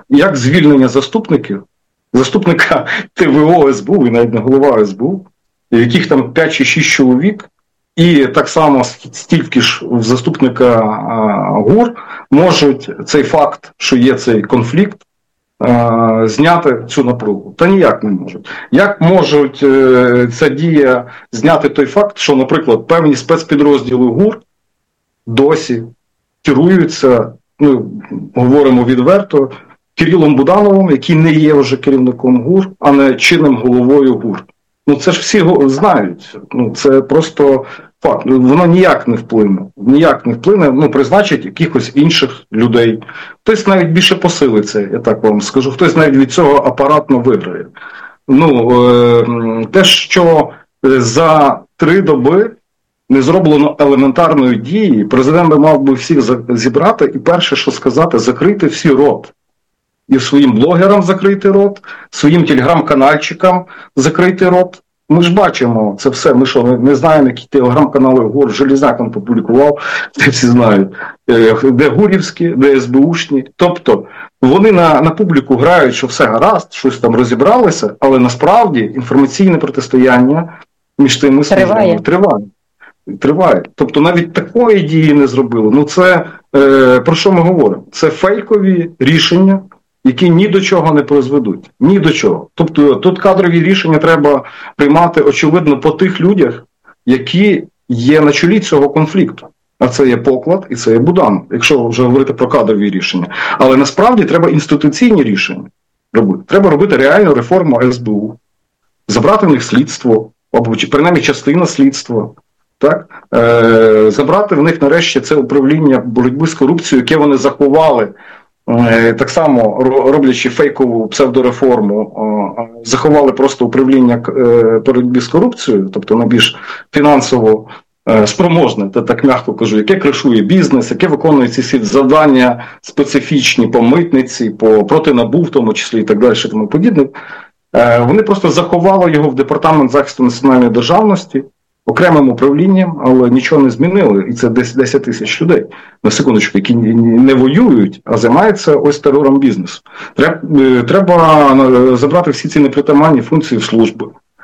як звільнення заступника ТВО СБУ, і навіть не голова СБУ, яких там 5 чи 6 чоловік, і так само стільки ж в заступника ГУР можуть цей факт, що є цей конфлікт, зняти цю напругу. Та ніяк не можуть. Як можуть ця дія зняти той факт, що, наприклад, певні спецпідрозділи ГУР досі керуються, говоримо відверто, Кирилом Будановим, який не є вже керівником ГУР, а не чинним головою ГУР. Це ж всі знають. Це просто факт. Воно ніяк не вплине, призначить якихось інших людей. Хтось навіть більше посилиться, я так вам скажу. Хтось навіть від цього апаратно виграє. Те, що за 3 доби не зроблено елементарної дії, президент би мав би всіх зібрати і перше, що сказати, закрити всі рот. І своїм блогерам закрити рот, своїм телеграм-канальчикам закрити рот. Ми ж бачимо це все. Ми що, не знаємо, які телеграм-канали ГУР, Железняк публікував, це всі знають. Де гурівські, де СБУшні. Тобто, вони на публіку грають, що все гаразд, щось там розібралися, але насправді інформаційне протистояння між тими службами триває. Тобто, навіть такої дії не зробили. Це, про що ми говоримо? Це фейкові рішення, які ні до чого не призведуть. Ні до чого. Тобто тут кадрові рішення треба приймати, очевидно, по тих людях, які є на чолі цього конфлікту. А це є Поклад і це є Буданов, якщо вже говорити про кадрові рішення. Але насправді треба інституційні рішення робити. Треба робити реальну реформу СБУ, забрати в них слідство, або принаймні частина слідства. Так? Забрати в них нарешті це управління боротьби з корупцією, яке вони заховали, так само роблячи фейкову псевдореформу, заховали просто управління боротьби з корупцією, тобто на більш фінансово спроможне, так м'яко кажу, яке кришує бізнес, яке виконує ці всі завдання специфічні по митниці, проти НАБУ в тому числі і так далі, тому подібне. Вони просто заховали його в Департамент захисту національної державності, окремим управлінням, але нічого не змінили. І це 10 тисяч людей, на секундочку, які не воюють, а займаються ось терором бізнесу. Треба забрати всі ці непритаманні функції в служби.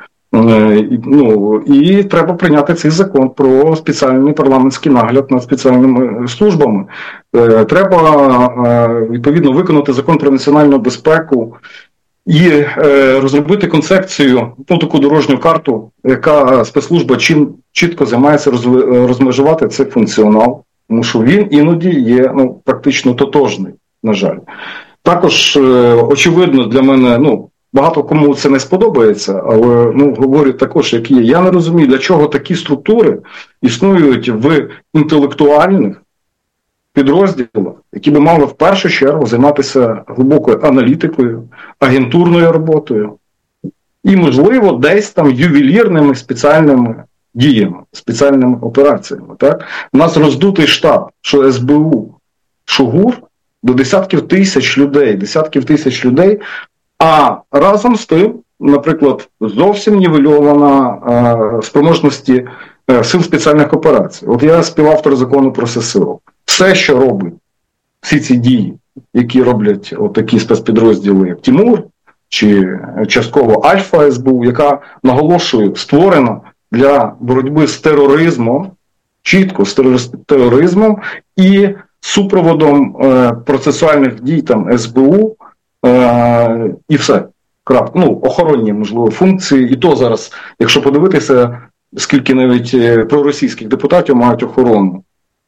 І треба прийняти цей закон про спеціальний парламентський нагляд над спеціальними службами. Треба, відповідно, виконати закон про національну безпеку, і розробити концепцію, таку дорожню карту, яка спецслужба чітко займається розмежувати цей функціонал, тому що він іноді є практично тотожний, на жаль. Також, очевидно, для мене, багато кому це не сподобається, але говорю також, які є. Я не розумію, для чого такі структури існують в інтелектуальних підрозділах, які би мали в першу чергу займатися глибокою аналітикою, агентурною роботою і, можливо, десь там ювелірними спеціальними діями, спеціальними операціями. Так? У нас роздутий штаб, що СБУ, що ГУР, до десятків тисяч людей, а разом з тим, наприклад, зовсім нівельована спроможності сил спеціальних операцій. От я співавтор закону про ССО. Все, що робить, всі ці дії, які роблять такі спецпідрозділи, як Тимур, чи частково Альфа СБУ, яка, наголошую, створена для боротьби з тероризмом, чітко з тероризмом і супроводом процесуальних дій там СБУ, і все. Охоронні, можливо, функції. І то зараз, якщо подивитися, скільки навіть проросійських депутатів мають охорону.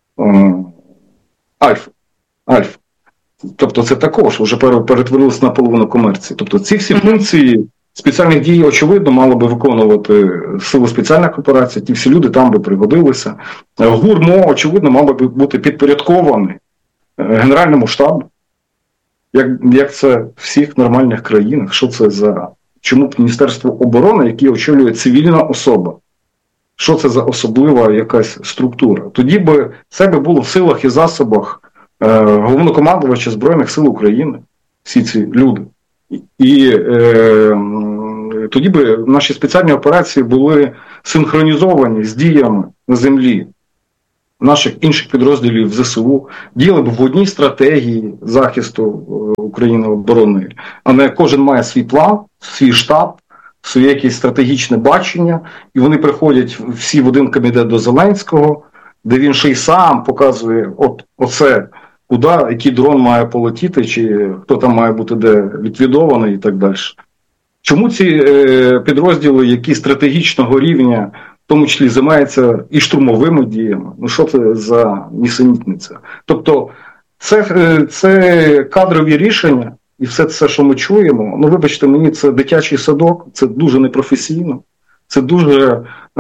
Альфа. Тобто це також вже перетворилося на половину комерції. Тобто ці всі функції спеціальних дій, очевидно, мали би виконувати сили спеціальних операцій, ті всі люди там би пригодилися. ГУР, очевидно, мав би бути підпорядкований Генеральному штабу, як це в всіх нормальних країнах. Що це за... Чому Міністерство оборони, яке очолює цивільна особа? Що це за особлива якась структура? Тоді би це було в силах і засобах головнокомандувача Збройних сил України, всі ці люди. І тоді би наші спеціальні операції були синхронізовані з діями на землі. наших інших підрозділів ЗСУ діяли б в одній стратегії захисту України оборонної, а не кожен має свій план, свій штаб, своє якесь стратегічне бачення, і вони приходять всі в один кабінет до Зеленського, де він ще й сам показує оце, куди, який дрон має полетіти, чи хто там має бути де ліквідований і так далі. Чому ці підрозділи, які стратегічного рівня, в тому числі займаються і штурмовими діями, ну що це за нісенітниця? Тобто це кадрові рішення, і все це, що ми чуємо, ну вибачте мені, це дитячий садок, це дуже непрофесійно, це дуже